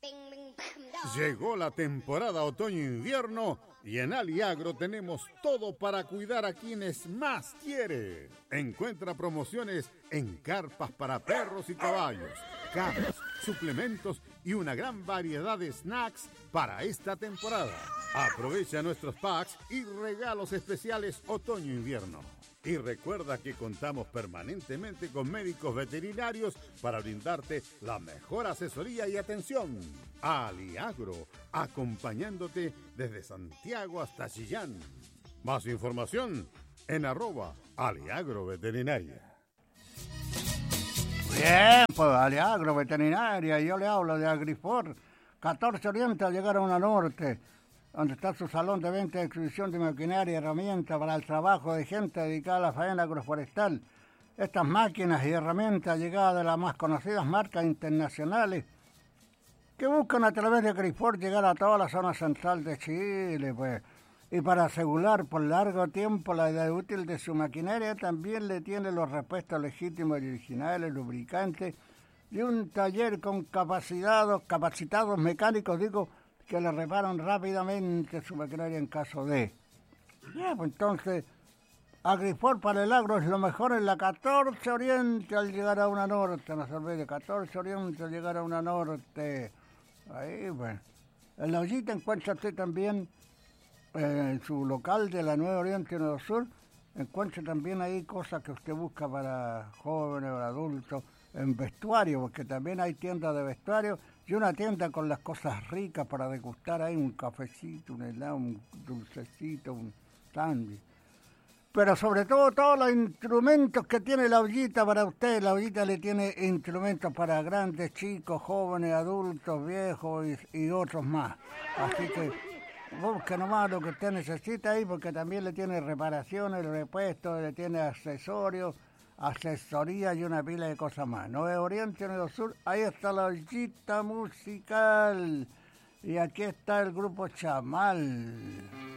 Llegó la temporada otoño-invierno y en Aliagro tenemos todo para cuidar a quienes más quiere. Encuentra promociones en carpas para perros y caballos, camas, suplementos y una gran variedad de snacks para esta temporada. Aprovecha nuestros packs y regalos especiales otoño-invierno. Y recuerda que contamos permanentemente con médicos veterinarios para brindarte la mejor asesoría y atención. Aliagro, acompañándote desde Santiago hasta Chillán. Más información en @aliagroveterinaria. Bien, pues Aliagro Veterinaria, yo le hablo de Agrifor, 14 Oriente al llegar a una norte, donde está su salón de venta y exhibición de maquinaria y herramientas para el trabajo de gente dedicada a la faena agroforestal. Estas máquinas y herramientas llegadas de las más conocidas marcas internacionales que buscan a través de Agrifor llegar a toda la zona central de Chile, pues. Y para asegurar por largo tiempo la edad útil de su maquinaria, también le tiene los repuestos legítimos y originales, lubricantes, y un taller con capacitados mecánicos, que le reparan rápidamente su maquinaria en caso de. Ya, pues entonces, Agrifor para el agro es lo mejor en la 14 Oriente al llegar a una norte, no se olvide, 14 Oriente al llegar a una norte. Ahí, bueno. En la ollita encuentra usted también, en su local de la 9 Oriente y 9 Sur, encuentra también ahí cosas que usted busca para jóvenes o adultos, en vestuario, porque también hay tiendas de vestuario y una tienda con las cosas ricas para degustar ahí, un cafecito, un helado, un dulcecito, un sándwich. Pero sobre todo, todos los instrumentos que tiene la ollita para usted. La ollita le tiene instrumentos para grandes, chicos, jóvenes, adultos, viejos y otros más. Así que busque nomás lo que usted necesita ahí, porque también le tiene reparaciones, repuestos, le tiene accesorios, asesoría y una pila de cosas más. 9 Oriente, 9 Sur, ahí está la ollita musical. Y aquí está el grupo Chamal.